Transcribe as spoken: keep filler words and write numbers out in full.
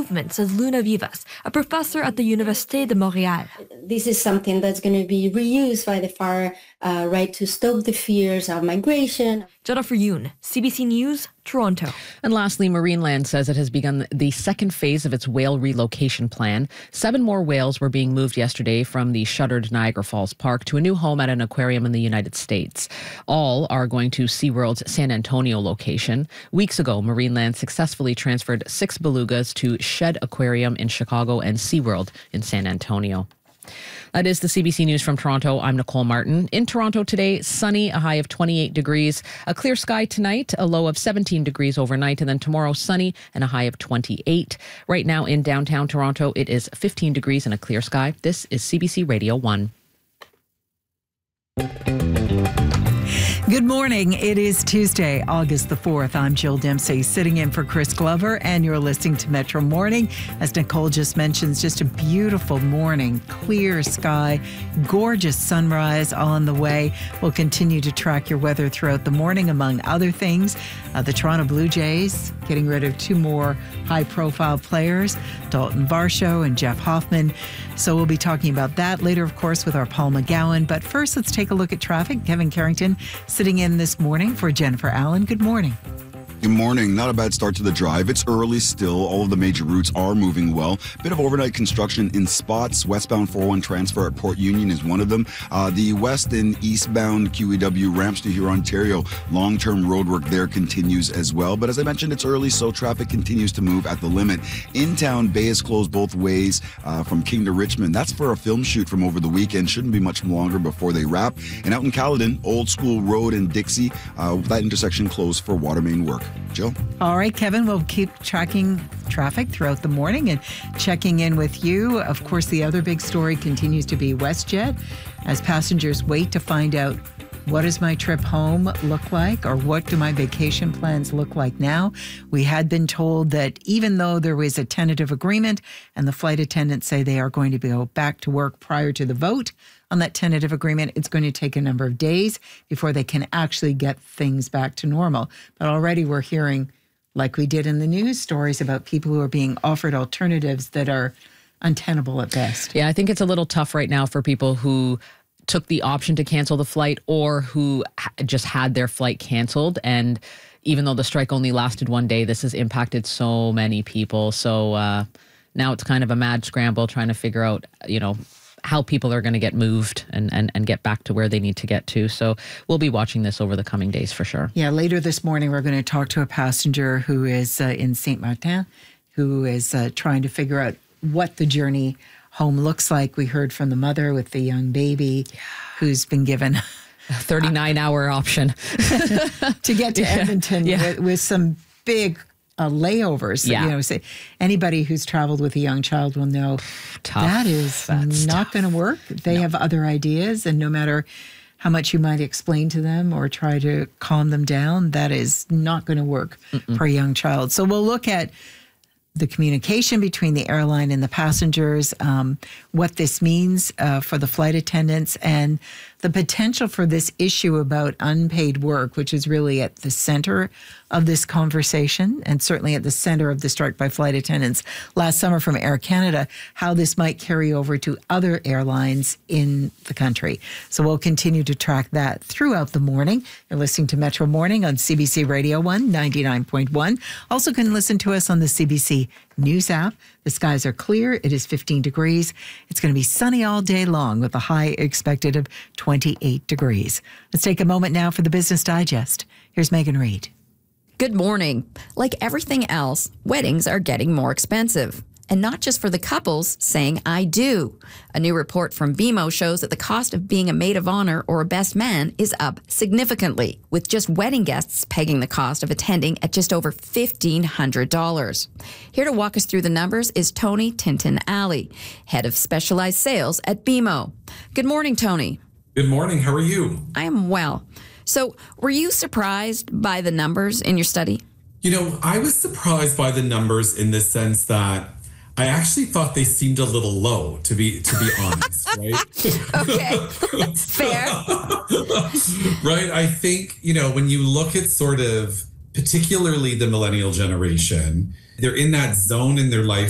movement, says Luna Vivas, a professor at the Université de Montréal. This is something that's going to be reused by the far uh, right to stop the fears of migration. Jennifer Yoon, C B C News, Toronto. And lastly, Marineland says it has begun the second phase of its whale relocation plan. Seven more whales were being moved yesterday from the shuttered Niagara Falls Park to a new home at an aquarium in the United States. All are going to SeaWorld's San Antonio location. Weeks ago, Marineland successfully transferred six belugas to Shed Aquarium in Chicago and SeaWorld in San Antonio. That is the C B C News from Toronto. I'm Nicole Martin. In Toronto today, sunny, a high of twenty-eight degrees. A clear sky tonight, a low of seventeen degrees overnight. And then tomorrow, sunny and a high of twenty-eight. Right now in downtown Toronto, it is fifteen degrees and a clear sky. This is C B C Radio one. Good morning. It is Tuesday, August the fourth. I'm Jill Dempsey, sitting in for Chris Glover, and you're listening to Metro Morning. As Nicole just mentioned, just a beautiful morning, clear sky, gorgeous sunrise all on the way. We'll continue to track your weather throughout the morning, among other things. Uh, the Toronto Blue Jays getting rid of two more high-profile players, Dalton Varsho and Jeff Hoffman. So we'll be talking about that later, of course, with our Paul McGowan. But first, let's take a look at traffic. Kevin Carrington sitting in this morning for Jennifer Allen. Good morning. Good morning. Not a bad start to the drive. It's early still. All of the major routes are moving well. Bit of overnight construction in spots. Westbound four oh one transfer at Port Union is one of them. Uh, the west and eastbound Q E W ramps to Huron, Ontario. Long-term road work there continues as well. But as I mentioned, it's early, so traffic continues to move at the limit. In town, Bay is closed both ways uh, from King to Richmond. That's for a film shoot from over the weekend. Shouldn't be much longer before they wrap. And out in Caledon, Old School Road and Dixie, uh, that intersection closed for water main work. Jill? All right, Kevin, we'll keep tracking traffic throughout the morning and checking in with you. Of course, the other big story continues to be WestJet as passengers wait to find out, what does my trip home look like, or what do my vacation plans look like now? We had been told that even though there was a tentative agreement and the flight attendants say they are going to go back to work prior to the vote on that tentative agreement, it's going to take a number of days before they can actually get things back to normal. But already we're hearing, like we did in the news, stories about people who are being offered alternatives that are untenable at best. Yeah, I think it's a little tough right now for people who took the option to cancel the flight or who ha- just had their flight canceled. And even though the strike only lasted one day, this has impacted so many people. So uh, now it's kind of a mad scramble trying to figure out, you know, how people are going to get moved and, and, and get back to where they need to get to. So we'll be watching this over the coming days for sure. Yeah, later this morning, we're going to talk to a passenger who is uh, in Saint Martin, who is uh, trying to figure out what the journey home looks like. We heard from the mother with the young baby yeah. who's been given a thirty-nine hour option to get to Edmonton yeah. Yeah. With, with some big Uh, layovers. Yeah. You know, say anybody who's traveled with a young child will know tough. that is That's not going to work. They no. have other ideas, and no matter how much you might explain to them or try to calm them down, that is not going to work Mm-mm. for a young child. So we'll look at the communication between the airline and the passengers, um, what this means uh, for the flight attendants, and the potential for this issue about unpaid work, which is really at the center of this conversation and certainly at the center of the strike by flight attendants last summer from Air Canada, how this might carry over to other airlines in the country. So we'll continue to track that throughout the morning. You're listening to Metro Morning on C B C Radio one, ninety-nine point one. Also can listen to us on the C B C News app. The skies are clear. It is fifteen degrees. It's going to be sunny all day long with a high expected of twenty-eight degrees. Let's take a moment now for the Business Digest. Here's Megan Reid. Good morning. Like everything else, weddings are getting more expensive. And not just for the couples saying, I do. A new report from B M O shows that the cost of being a maid of honor or a best man is up significantly, with just wedding guests pegging the cost of attending at just over fifteen hundred dollars. Here to walk us through the numbers is Tony Tintin-Alley, head of specialized sales at B M O. Good morning, Tony. Good morning. How are you? I am well. So, were you surprised by the numbers in your study? You know, I was surprised by the numbers in the sense that I actually thought they seemed a little low, to be to be honest, right? Okay, fair. Right? I think, you know, when you look at sort of particularly the millennial generation, they're in that zone in their life